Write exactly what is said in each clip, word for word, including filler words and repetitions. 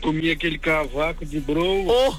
comi aquele cavaco de broa. Oh!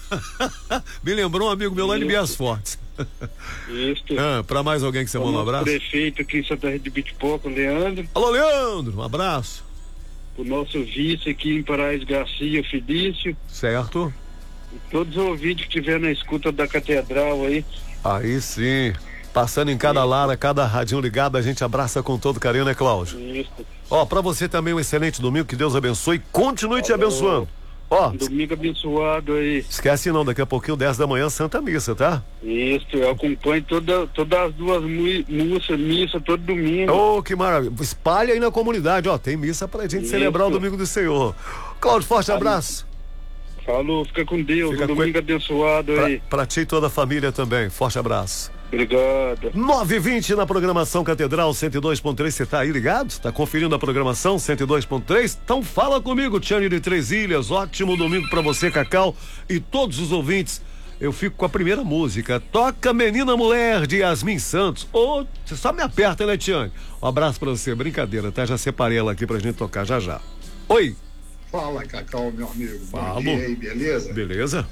Me lembrou um amigo meu lá em Bias Fortes. Isso. Ah, pra mais alguém que você manda um abraço? O prefeito aqui em Santa Rita de Bitipoca, Leandro. Alô, Leandro, um abraço. O nosso vice aqui em Paraíso Garcia, Felício. Certo. E todos os ouvintes que estiver na escuta da catedral aí. Aí sim. Passando em cada lara, cada radinho ligado, a gente abraça com todo carinho, né, Cláudio? Isso. Ó, pra você também um excelente domingo, que Deus abençoe e continue te abençoando. Ó, domingo abençoado aí. Esquece não, daqui a pouquinho, dez da manhã, Santa Missa, tá? Isso, eu acompanho toda, todas as duas missas, missa todo domingo. Oh, que maravilha. Espalha aí na comunidade, ó, tem missa pra gente Isso. celebrar o domingo do Senhor. Cláudio, forte abraço. Falou, fica com Deus, fica um domingo com... abençoado pra, aí. Pra ti e toda a família também, forte abraço. Obrigado. nove e vinte na programação Catedral cento e dois ponto três, você tá aí ligado? Tá conferindo a programação cento e dois ponto três? Então fala comigo, Tiane de Três Ilhas, ótimo domingo pra você, Cacau, e todos os ouvintes. Eu fico com a primeira música, Toca Menina Mulher, de Yasmin Santos. Ô, oh, você só me aperta, né, Tiane? Um abraço pra você, brincadeira, tá? Já separei ela aqui pra gente tocar já já. Oi. Fala, Cacau, meu amigo. Fala. E aí, beleza? Beleza.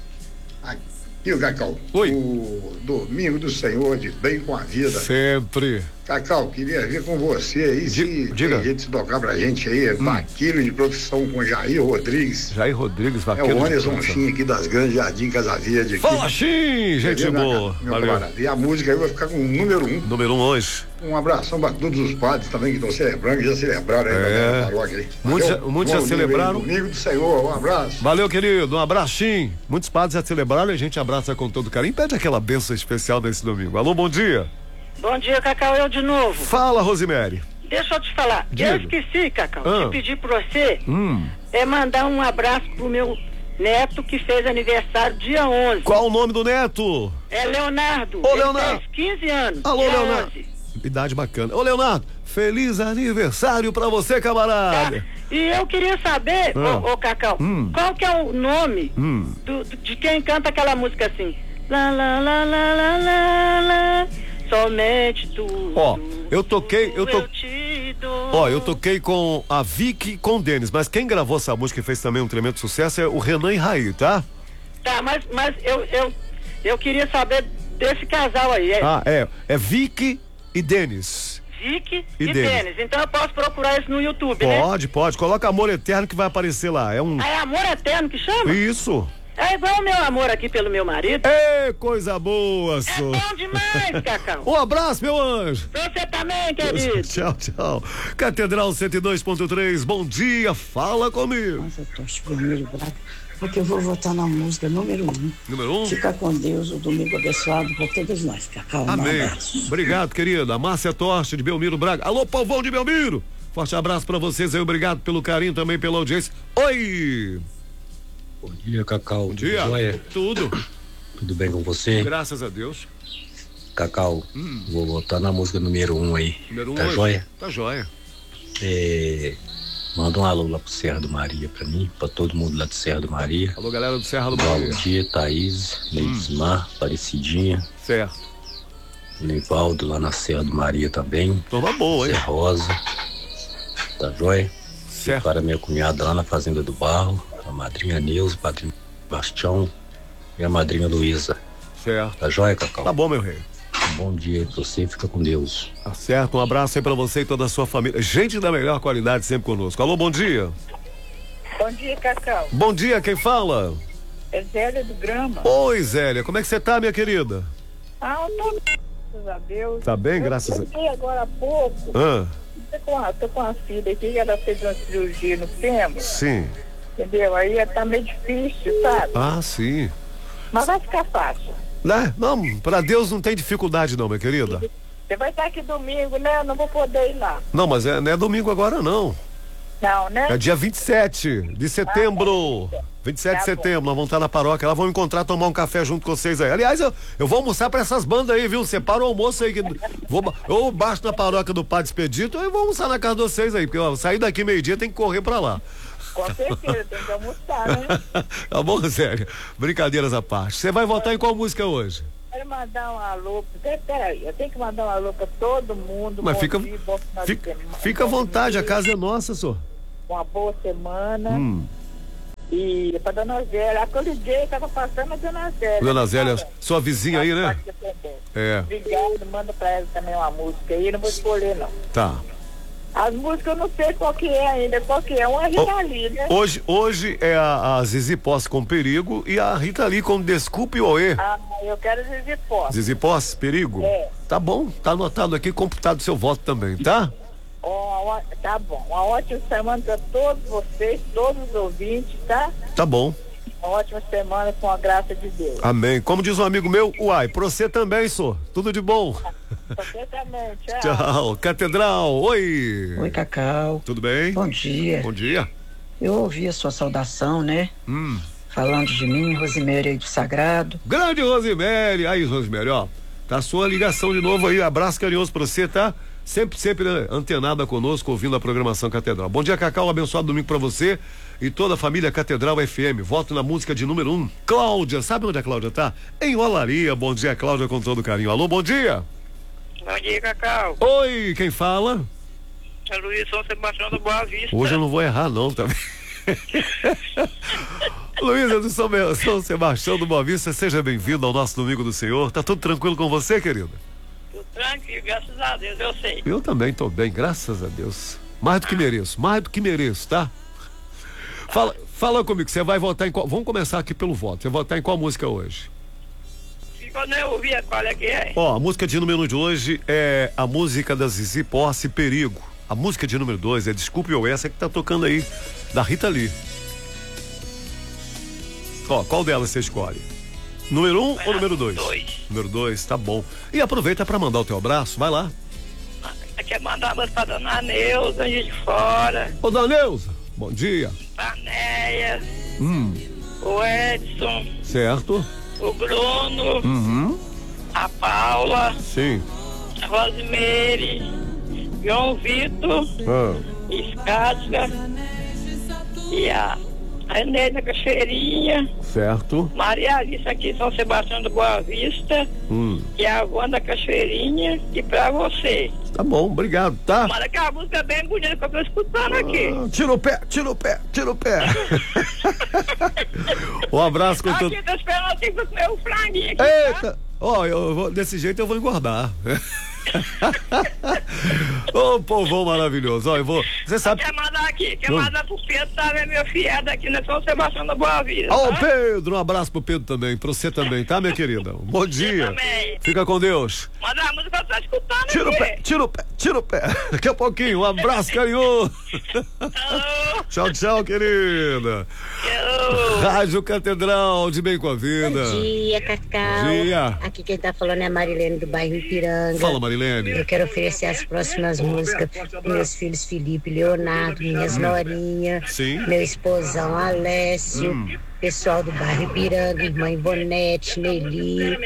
E o Cacau? Oi. O domingo do Senhor, de bem com a vida. Sempre. Cacau, queria ver com você aí, D- se diga. tem jeito de tocar pra gente aí, hum. Vaqueiro de profissão com Jair Rodrigues. Jair Rodrigues, É vaqueiro o de Anderson profissão. Chin aqui das Grandes Jardim Casa Verde. Fala, Chin, gente boa. Meu Valeu. camarada. E a música aí vai ficar com o número um. Número um hoje. Um abração pra todos os padres também que estão celebrando, que já celebraram aí É. na paróquia aí. Muitos já, Valeu? muitos já Bom celebraram. Domingo, domingo do Senhor, um abraço. Valeu, querido, um abraçinho. Muitos padres já celebraram e a gente abraça com todo carinho. Pede aquela bênção especial nesse domingo. Alô, bom dia. Bom dia, Cacau, eu de novo. Fala, Rosemary. Deixa eu te falar. Diga. Eu esqueci, Cacau, Ah. de pedir pra você Hum. é mandar um abraço pro meu neto que fez aniversário dia onze. Qual o nome do neto? É Leonardo. Ô, Ele Leonardo. fez quinze anos. Alô, dia Leonardo. onze. Idade bacana. Ô, Leonardo, feliz aniversário pra você, camarada. Tá? E eu queria saber, Ah. ô, ô, Cacau, Hum. qual que é o nome Hum. do, do- de quem canta aquela música assim? Lá, lá, lá, lá, lá, lá, lá, somente tu. Ó, eu toquei, eu to... eu te dou. Ó, eu toquei com a Vicky e com o Denis, mas quem gravou essa música e fez também um tremendo sucesso é o Renan e Raí, tá? Tá, mas, mas eu, eu, eu queria saber desse casal aí. É Ah, é, é Vicky e Denis. Vicky e e, Denis. Denis. Então eu posso procurar isso no YouTube, né? Pode, pode, coloca Amor Eterno que vai aparecer lá, é um... Ah, é Amor Eterno que chama? Isso. É igual o meu amor aqui pelo meu marido. Ê, coisa boa, É sou. bom demais, Cacau. Um abraço, meu anjo. Pra você também, querido. Tchau, tchau. Catedral cento e dois ponto três, bom dia, fala comigo. Mas eu torço pro Miro Braga, porque eu vou votar na música número um. Número um? Fica com Deus, o domingo abençoado para todos nós, Cacau. Um Amém. abraço. Obrigado, querida. Márcia Torche de Belmiro Braga. Alô, povão de Belmiro. Forte abraço pra vocês aí, obrigado pelo carinho também, pela audiência. Oi! Bom dia, Cacau. Bom dia. Joia? Tudo. Tudo bem com você? Graças a Deus. Cacau, Hum. vou votar na música número um aí. Número um Tá hoje. joia? Tá joia. É, manda um alô lá pro Serra do Maria pra mim, pra todo mundo lá do Serra do Maria. Alô, galera do Serra do Bom Maria. dia, Thaís, Leidismar, Parecidinha, Certo. Leivaldo lá na Serra do Maria também. Turma boa, hein? Zé Rosa. Tá joia? Certo. Para minha cunhada lá na Fazenda do Barro, a madrinha Neuza, o padrinho Bastião e a madrinha Luísa. Certo. Tá joia, Cacau? Tá bom, meu rei. Um bom dia aí pra você, fica com Deus. Tá certo, um abraço aí pra você e toda a sua família. Gente da melhor qualidade sempre conosco. Alô, bom dia. Bom dia, Cacau. Bom dia, quem fala? É Zélia do Grama. Oi, Zélia, como é que você tá, minha querida? Ah, eu tô bem, graças a Deus. Tá bem, eu graças a Deus. agora há pouco. Ah, Tô com, a, tô com a filha aqui, ela fez uma cirurgia no fêmur, sim. entendeu? Aí tá meio difícil, sabe? Ah, sim. Mas vai ficar fácil. Né? Não, pra Deus não tem dificuldade não, minha querida. Você vai estar aqui domingo, né? Eu não vou poder ir lá. Não, mas é, não é domingo agora não. Não, né? É dia vinte e sete de setembro. vinte e sete de Tá bom. setembro, nós vamos estar na paróquia. Lá vamos encontrar, tomar um café junto com vocês aí. Aliás, eu, eu vou almoçar pra essas bandas aí, viu? Separa o almoço aí. Que vou, ba- eu baixo na paróquia do Padre Expedito e vou almoçar na casa de vocês aí. Porque ó, sair daqui meio-dia tem que correr pra lá. Com certeza, tem que almoçar, né? Tá bom, Zé? Brincadeiras à parte. Você vai votar em qual música hoje? Quero mandar um alô. Pera- Peraí, eu tenho que mandar um alô pra todo mundo. Mas bom fica, dia, bom final de fica, semana, fica à bom vontade, a dia, casa é nossa, senhor. Uma boa semana. Hum. E E pra Dona Zélia, aquele dia eu tava passando a Dona Zélia. Dona Zélia, sua vizinha aí, né? É. Obrigado, manda pra ela também uma música aí, não vou escolher não. Tá. As músicas eu não sei qual que é ainda, qual que é, uma Rita Lee, né? Hoje, hoje é a, a Zizi Posse com Perigo e a Rita Lee com Desculpe Oê. Ah, eu quero Zizi Posse. Zizi Posse, Perigo? É. Tá bom, tá anotado aqui, computado seu voto também, tá? Oh, tá bom, uma ótima semana pra todos vocês, todos os ouvintes, tá? Tá bom. Uma ótima semana com a graça de Deus. Amém. Como diz um amigo meu, uai, pra você também, só. Tudo de bom. Pra você também, tchau. Tchau. Catedral, oi. Oi, Cacau. Tudo bem? Bom dia. Bom dia. Eu ouvi a sua saudação, né? Hum. Falando de mim, Rosiméria aí do Sagrado. Grande Rosiméria. Aí, Rosiméria, ó. Tá a sua ligação de novo aí. Abraço carinhoso pra você, tá? Sempre, sempre né, antenada conosco, ouvindo a programação Catedral. Bom dia, Cacau. Abençoado domingo pra você e toda a família Catedral F M. Voto na música de número um. Cláudia. Sabe onde a Cláudia tá? Em Olaria. Bom dia, Cláudia, com todo carinho. Alô, bom dia. Bom dia, Cacau. Oi, quem fala? É Luiz São Sebastião do Boa Vista. Hoje eu não vou errar, não, também. Luísa do São, São Sebastião do Boa Vista, seja bem-vindo ao nosso Domingo do Senhor. Tá tudo tranquilo com você, querida? Tudo tranquilo, graças a Deus, eu sei. Eu também tô bem, graças a Deus. Mais do que mereço, mais do que mereço, tá? Fala, fala comigo, você vai votar em qual... Vamos começar aqui pelo voto. Você vai votar em qual música hoje? Ficou nem ouvia qual é que é. Ó, a música de número de hoje é a música da Zizi Posse, Perigo. A música de número dois é Desculpe ou essa que tá tocando aí, da Rita Lee. Ó, qual delas você escolhe? Número um ou número dois? Dois. Número dois, tá bom. E aproveita pra mandar o teu abraço, vai lá. Quer mandar abraço pra Dona Neuza, de fora. Ô, Dona Neuza, bom dia. Pra Néia, Hum, o Edson, certo. o Bruno, Uhum, a Paula, sim. a Rosimeire, João Vitor, Ah, Escática e a Renê da Cachoeirinha, certo. Maria Alice aqui em São Sebastião do Boa Vista, Hum, e a Wanda Cachoeirinha, e pra você. tá bom, obrigado, tá? Manda aquela música bem bonita que eu tô escutando aqui. Ah, tira o pé, tira o pé, tira o pé. Um abraço com todo... Aqui, tô esperando assim pra comer o franguinho aqui. Eita! Ó, eu vou, desse jeito eu vou engordar. Ô, povão maravilhoso. Ó, eu vou. Você sabe. Quer mandar aqui, quer Não. mandar pro Pedro, sabe, meu fiado aqui na São Sebastião da Boa Vida. Ô, tá? Pedro, um abraço pro Pedro também, pra você também, tá, minha querida? Um bom dia. também. Fica com Deus. Manda a música que eu tô escutando Tira o aqui. pé, tira o pé, tira o pé. Daqui a pouquinho, um abraço carinhoso. Alô, Tchau, tchau, querida. alô. Rádio Catedral de Bem com a Vida. Bom dia, Cacau. Bom dia. Aqui quem tá falando é a Marilene do bairro Ipiranga. Fala, Marilene. Eu quero oferecer as próximas músicas para meus filhos Felipe, Leonardo, minhas Norinha, Sim. meu esposão Alessio, pessoal do bairro Ipiranga, irmã Ivonete, Nelly.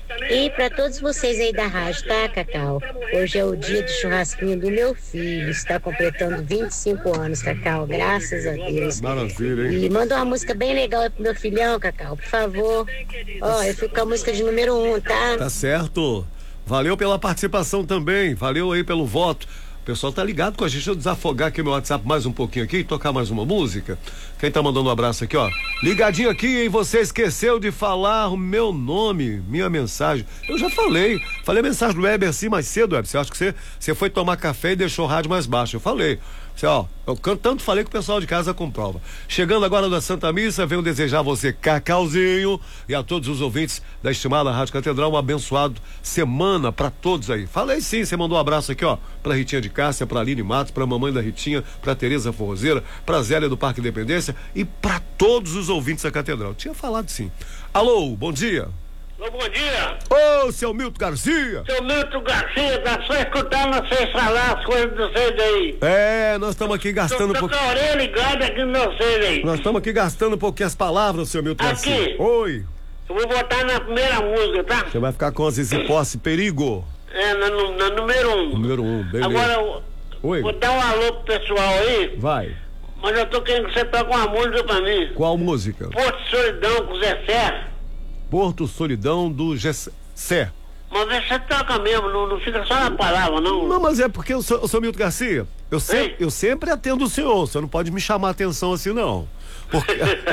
E para todos vocês aí da rádio, tá, Cacau? Hoje é o dia do churrasquinho do meu filho, está completando vinte e cinco anos, Cacau, graças a Deus. Maravilha, hein? E manda uma música bem legal aí pro meu filhão, Cacau, por favor. Ó, eu fico com a música de número um, tá? Tá certo. Valeu pela participação também. Valeu aí pelo voto. O pessoal tá ligado com a gente. Deixa eu desafogar aqui meu WhatsApp mais um pouquinho aqui e tocar mais uma música. Quem tá mandando um abraço aqui, ó. Ligadinho aqui, hein? Você esqueceu de falar o meu nome, minha mensagem. Eu já falei. Falei a mensagem do Weber assim mais cedo, Weber. Você acha que você, você foi tomar café e deixou o rádio mais baixo? Eu falei. Você, ó, eu tanto falei que o pessoal de casa comprova. Chegando agora da Santa Missa, venho desejar a você, Cacauzinho, e a todos os ouvintes da estimada Rádio Catedral, um abençoado semana pra todos aí. Falei sim, você mandou um abraço aqui, ó, pra Ritinha de Cássia, pra Aline Matos, pra mamãe da Ritinha, pra Tereza Forrozeira, pra Zélia do Parque Independência e pra todos os ouvintes da Catedral. Tinha falado sim. Alô, bom dia. Ô, bom dia. Ô, seu Milton Garcia. Seu Milton Garcia, tá só escutando vocês falar as coisas de vocês aí. É, nós estamos aqui gastando um Tô pouco. com a orelha ligada aqui no vocês aí. Nós estamos aqui gastando um pouquinho as palavras, seu Milton Aqui. Garcia. Oi. Eu vou botar na primeira música, tá? Você vai ficar com a Zizi Posse, Perigo. É, na, nu- na número um. Número um, beleza. Agora, eu Oi. vou dar um alô pro pessoal aí, Vai. mas eu tô querendo que você toque uma música pra mim. Qual música? Porto de Solidão com Zé Serra. Porto Solidão do Gessé. Mas você toca mesmo, não, não fica só na palavra, não. Não, mas é porque eu sou, eu sou Milton Garcia. Eu sempre, Ei. eu sempre atendo o senhor. Você não pode me chamar a atenção assim, não. Porque